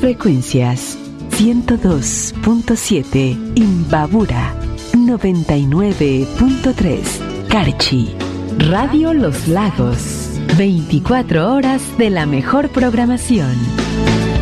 frecuencias: 102.7 Imbabura, 99.3 Carchi. Radio Los Lagos, 24 horas de la mejor programación.